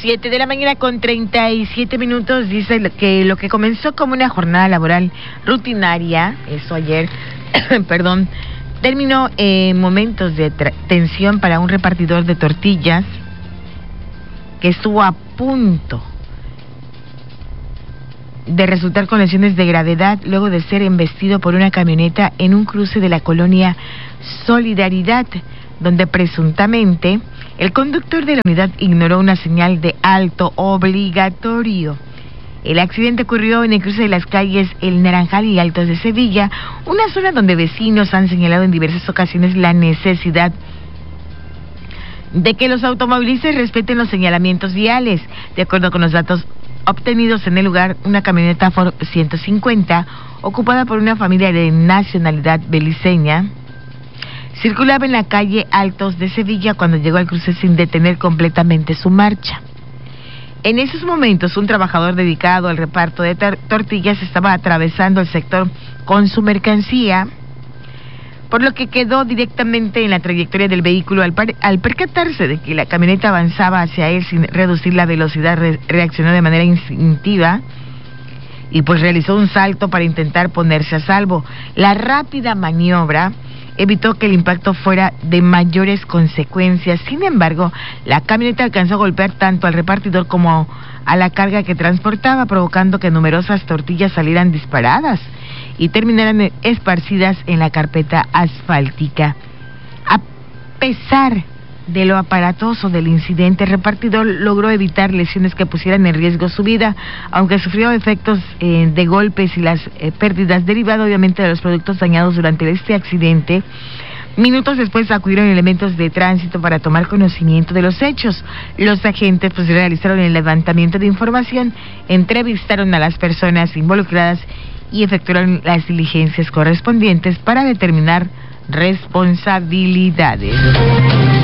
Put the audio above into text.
7 de la mañana con 37 minutos. Dice que lo que comenzó como una jornada laboral rutinaria, eso ayer, perdón, terminó en momentos de tensión para un repartidor de tortillas que estuvo a punto de resultar con lesiones de gravedad luego de ser embestido por una camioneta en un cruce de la colonia Solidaridad, donde presuntamente el conductor de la unidad ignoró una señal de alto obligatorio. El accidente ocurrió en el cruce de las calles El Naranjal y Altos de Sevilla, una zona donde vecinos han señalado en diversas ocasiones la necesidad de que los automovilistas respeten los señalamientos viales. De acuerdo con los datos obtenidos en el lugar, una camioneta Ford 150, ocupada por una familia de nacionalidad beliceña, circulaba en la calle Altos de Sevilla cuando llegó al cruce sin detener completamente su marcha. En esos momentos, un trabajador dedicado al reparto de tortillas estaba atravesando el sector con su mercancía, por lo que quedó directamente en la trayectoria del vehículo. Al percatarse de que la camioneta avanzaba hacia él sin reducir la velocidad, reaccionó de manera instintiva y pues realizó un salto para intentar ponerse a salvo. La rápida maniobra evitó que el impacto fuera de mayores consecuencias. Sin embargo, la camioneta alcanzó a golpear tanto al repartidor como a la carga que transportaba, provocando que numerosas tortillas salieran disparadas y terminaran esparcidas en la carpeta asfáltica. A pesar de lo aparatoso del incidente, el repartidor logró evitar lesiones que pusieran en riesgo su vida, aunque sufrió efectos de golpes y las pérdidas derivadas obviamente de los productos dañados durante este accidente. Minutos después acudieron elementos de tránsito para tomar conocimiento de los hechos. Los agentes pues realizaron el levantamiento de información, entrevistaron a las personas involucradas y efectuaron las diligencias correspondientes para determinar responsabilidades.